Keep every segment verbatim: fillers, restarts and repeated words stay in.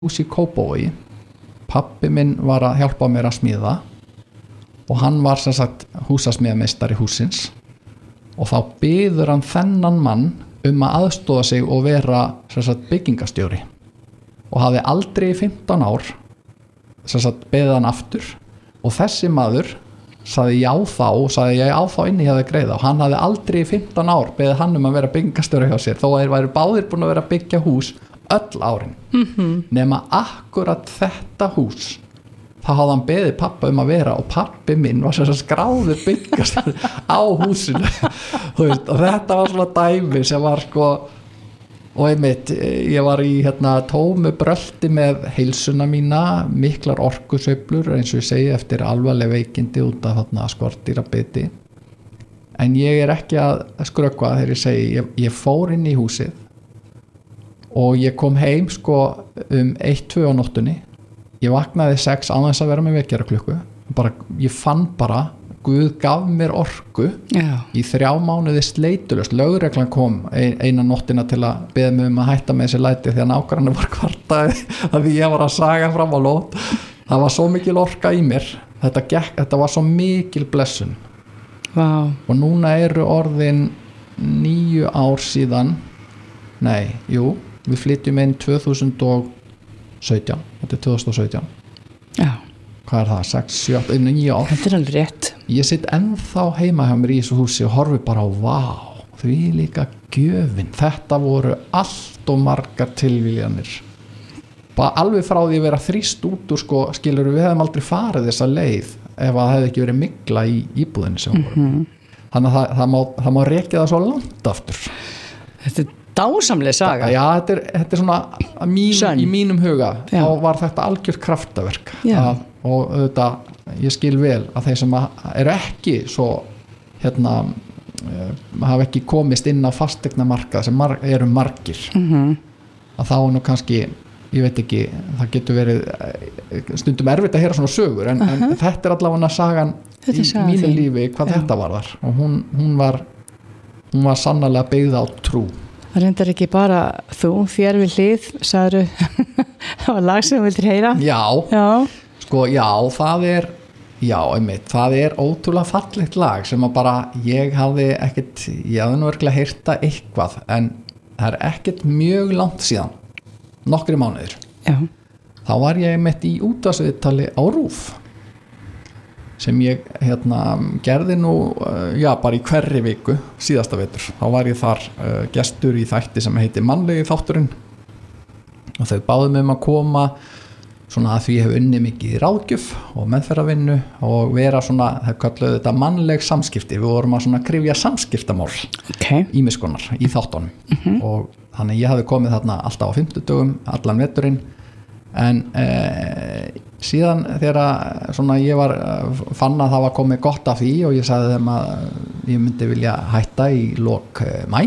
hús í Kópavogi. Pabbi minn var að hjálpa mér að smíða og hann var sem sagt húsasmíðameistari hússins og þá biður hann þennan mann um að aðstoða sig og vera sem sagt byggingastjóri og hafði aldrei í fimmtán ár sem sagt beðið hann aftur og þessi maður sagði já þá og sagði ég á þá inni hjá þig greiða og hann hafði aldrei í fimmtán ár beðið hann um að vera byggingastjóri hjá sér þó að þeir væru báðir búin að vera að byggja hús öll árin mm-hmm. nema akkurat þetta hús þá hafði hann beðið pappa um að vera og pappi minn var sem skráður byggingastjóri á húsinu þú veist, og þetta var svona dæmi sem var sko og einmitt, ég var í hérna tómu brölti með heilsuna mína miklar orkusveiflur eins og ég segi eftir alvarleg veikindi út af þarna skordýrabiti en ég er ekki að skrökva þegar ég segi ég, ég fór inn í húsið og ég kom heim sko um eitt tvö á nóttunni ég vaknaði sex án þess að vera með vekjaraklukku bara, ég fann bara Guð gaf mér orku Já. í þrjá mánuði sleitulust lögreglan kom ein, eina nóttina til að beða mig um að hætta með þessi læti því að nágrannar var kvartaði að því ég var að saga fram á lót það var svo mikil orka í mér þetta, gekk, þetta var svo mikil blessun wow. og núna eru orðin níu ár síðan nei, jú við flytjum inn tvö þúsund og sautján þetta er tvö þúsund og sautján Já. hvað er það, sex, sjö, níu ár Þetta er alveg rétt ég sitt ennþá heima hjá mér í þessu húsi og horfi bara á vá því líka gjöfin þetta voru allt og margar tilvíljanir bara alveg frá því að vera þrýst út úr sko, skilur við hefum aldrei farið þessa leið ef það hefði ekki verið mygla í íbúðinni sem voru mm-hmm. þannig að það, það má, það má rekja það svo langt aftur Þetta er dásamleg saga Já, þetta er, þetta er svona mín, í mínum huga Já. þá var þetta algjört kraftaverk að, og auðvitað ég skil vel að þeir sem eru ekki svo hérna hafa ekki komist inn á fasteignamarkað sem mar- eru margir mm-hmm. að þá er nú kannski ég veit ekki, það getur verið stundum erfitt að heyra svona sögur en, uh-huh. en þetta er allavega sagan þetta í sagan mínu þín. lífi hvað Já. þetta var þar og hún, hún var hún var sannarlega byggð á trú Það reyndar ekki bara þú, þér við hlið, sagður það var lag sem þú vildir heyra. Já, Já. sko, já, það er, já, einmitt, það er ótrúlega fallegt lag sem að bara, ég hafði ekkert, ég hafði nú örgulega heyrta eitthvað, en það er ekkert mjög langt síðan, nokkri mánuðir. Já. Þá var ég einmitt í útvarpsviðtali á RÚV, sem ég hérna gerði nú já, bara í hverri viku síðasta vetur, þá var ég þar uh, gestur í þætti sem heitir Mannlegi þátturinn og þau báðu mig um að koma svona að því ég hef unnið mikið í ráðgjöf og meðferðarvinnu og vera svona, það kölluðu þetta mannleg samskipti, við vorum að svona krifja samskiptamál okay. ýmiss konar í þáttunum mm-hmm. og þannig ég hafi komið þarna alltaf á fimmtudögum allan veturinn en eh, síðan þegar svona ég var fann að það var komið gott af því og ég sagði þeim að ég myndi vilja hætta í lok mæ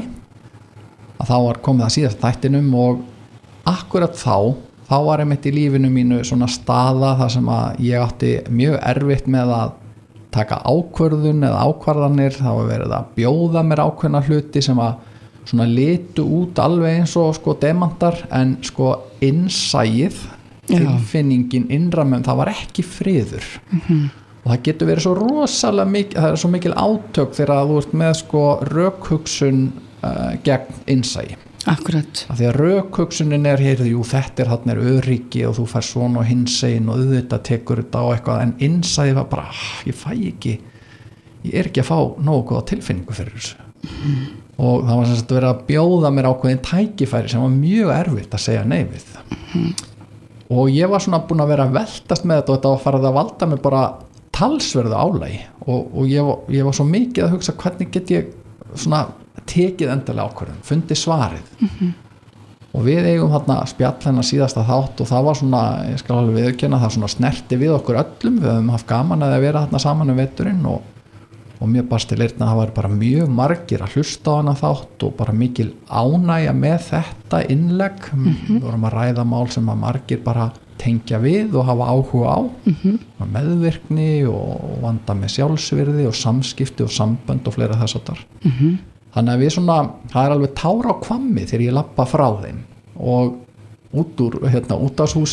að þá var komið að síðast þættinum og akkurat þá þá var einmitt í lífinu mínu svona staða þar sem að ég átti mjög erfitt með að taka ákvörðun eða ákvarðanir, þá var verið að bjóða mér ákveðna hluti sem að svona litu út alveg eins og sko demantar en sko innsæið tilfinningin innramum, það var ekki friður mm-hmm. og það getur verið svo rosalega mikil, það er svo mikil átök þegar þú ert með sko rökhugsun uh, gegn innsæi Akkurat að því að rökhugsunin er hér, jú þetta er þarna er öryggi og þú fær svona og hinsegin og auðvitað tekur þetta á eitthvað en innsæi var bara, ég fæ ekki ég er ekki að fá nógu góða tilfinningu fyrir þessu mm-hmm. og það var sem sagt verið að bjóða mér ákveðin tækifæri sem var mjög erfitt að segja nei við mm-hmm. og ég var svona búin að vera að veltast með þetta og þetta var farið að valda mig bara talsverðu álagi og, og ég, var, ég var svo mikið að hugsa hvernig get ég svona tekið endalega ákvörðun, fundið svarið mm-hmm. og við eigum þarna spjall hennar síðasta þátt og það var svona, ég skal alveg viðurkenna það svona snerti við okkur öllum, við höfum haft gaman að vera þarna saman um veturinn og, og mér barst til eyrna að það var bara mjög margir að hlusta á hana þátt og bara mikil ánægja með þetta innlegg mm-hmm. við vorum að ræða mál sem að margir bara tengja við og hafa áhuga á mm-hmm. meðvirkni og vanda með sjálfsvirði og samskipti og sambönd og fleira þess að þar mm-hmm. þannig að við svona, það er alveg tára á hvammi þegar ég labba frá þeim og út úr hérna, útashúsi